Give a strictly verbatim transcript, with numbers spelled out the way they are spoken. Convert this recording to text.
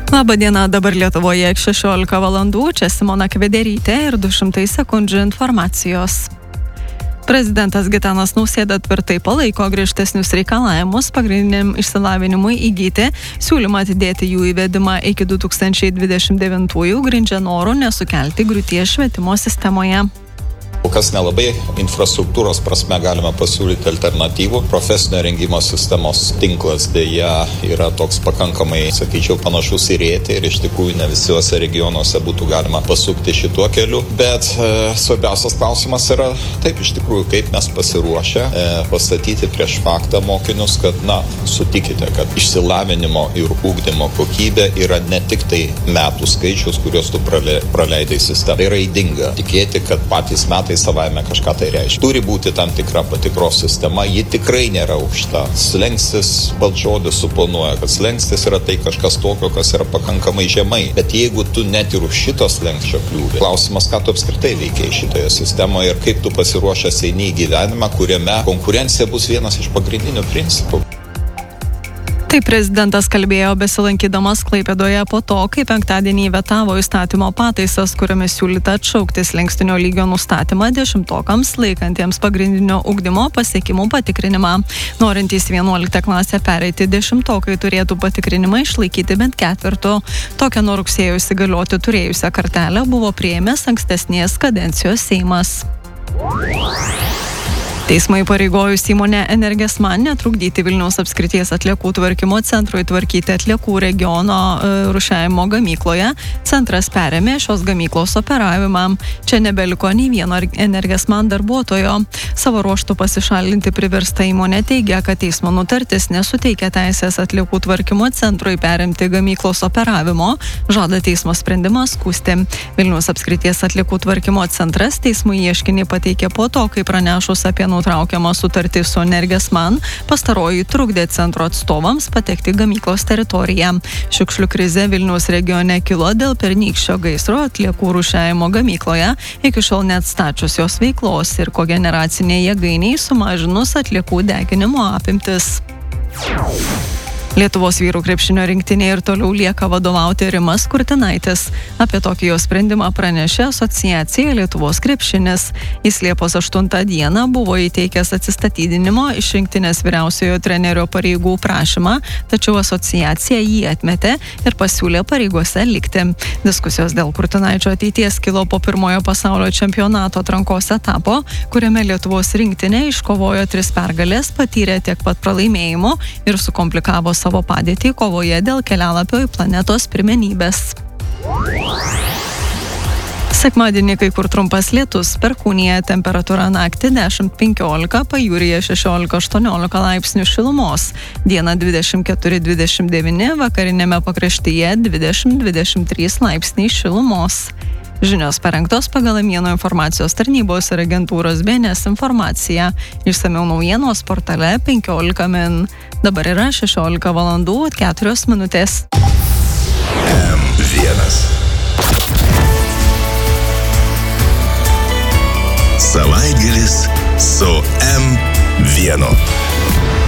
Labą dieną, dabar Lietuvoje šešiolika valandų, čia Simona Kvederytė ir du šimtai sekundžių informacijos. Prezidentas Gitanas Nausėda tvirtai palaiko griežtesnius reikalavimus pagrindiniam išsilavinimui įgyti, siūlymą atidėti jų įvedimą iki du tūkstančiai dvidešimt devintųjų grindžia noru nesukelti griūties švietimo sistemoje. Kas nelabai infrastruktūros prasme galima pasiūlyti alternatyvų. Profesinio rengimo sistemos tinklas dėja yra toks pakankamai, sakyčiau, panašus į rėtį ir iš tikrųjų ne visuose regionuose būtų galima pasukti šituo keliu. Bet e, svarbiausias klausimas yra taip iš tikrųjų, kaip mes pasiruošę e, pastatyti prieš faktą mokinius, kad, na, sutikite, kad išsilavinimo ir ugdymo kokybė yra ne tik tai metų skaičius, kuriuos tu prale, praleidai sistemą. Tai yra ydinga tikėti, kad patys metai tai savaime kažką tai reiškia. Turi būti tam tikra patikros sistema, ji tikrai nėra aukšta. Slengstis, pats žodis suponuoja, kad slengstis yra tai kažkas tokio, kas yra pakankamai žemai. Bet jeigu tu net ir už šito slengsčio kliūvi, klausimas, ką tu apskritai veikiai šitoje sistemoje ir kaip tu pasiruošęs eini į gyvenimą, kuriame konkurencija bus vienas iš pagrindinių principų. Tai prezidentas kalbėjo besilankydamas Klaipėdoje po to, kai penktadienį vetavo įstatymo pataisas, kuriomis siūlyta atšaukti slenkstinio lygio nustatymą dešimtokams laikantiems pagrindinio ugdymo pasiekimų patikrinimą. Norintys vienuoliktą klasę pereiti dešimtokai turėtų patikrinimą išlaikyti bent ketvirtu. Tokią nuo rugsėjo įsigalioti turėjusią kartelę buvo priėmęs ankstesnės kadencijos Seimas. Teismai pareigojus įmonę Energesman netrukdyti Vilniaus apskrities atliekų tvarkymo centrui tvarkyti atliekų regiono e, rūšiavimo gamykloje. Centras perėmė šios gamyklos operavimą. Čia nebeliko nei vieno Energesman darbuotojo. Savo ruožtų pasišalinti priversta įmonė teigia, kad teismo nutartis nesuteikia teisės atliekų tvarkymo centrui perimti gamyklos operavimo. Žada teismo sprendimą skųsti. Vilniaus apskrities atliekų tvarkymo centras teismui ieškinį pateikė po to, kai pranešus apie nutraukiamą sutartį su Energesman, pastaroji trukdė centro atstovams patekti gamyklos teritoriją. Šiukšlių krizė Vilniaus regione kilo dėl pernykščio gaisro atliekų rūšiavimo gamykloje, iki šiol neatstačius jos veiklos ir kogeneracinė jėgainiai sumažinus atliekų deginimo apimtis. Lietuvos vyrų krepšinio rinktinė ir toliau lieka vadovauti Rimas Kurtinaitis. Apie tokį jo sprendimą pranešė asociacija Lietuvos krepšinis. Jis Liepos aštuntą dieną buvo įteikęs atsistatydinimo iš rinktinės vyriausiojo trenerio pareigų prašymą, tačiau asociacija jį atmetė ir pasiūlė pareigose likti. Diskusijos dėl Kurtinaičio ateities kilo po pirmojo pasaulio čempionato atrankos etapo, kuriame Lietuvos rinktinė iškovojo tris pergalės, patyrė tiek pat pralaimėjimų ir sukomplikavo savo padėtį kovoje dėl kelialapio į planetos pirmenybės. Sekmadienį kai kur trumpas lietus, Perkūnija temperatūra naktį dešimt penkiolika, pajūryje šešiolika aštuoniolika laipsnių šilumos. Dieną dvidešimt keturi dvidešimt devyni, vakarinėme pakraštyje dvidešimt dvidešimt trys laipsniai šilumos. Žinios parengtos pagal Amieno informacijos tarnybos ir agentūros B N S informaciją. Išsamiau naujienos portale penkiolika min. Dabar yra šešiolika valandų keturios minutės. M vienas. Savaitgalis su M vienu.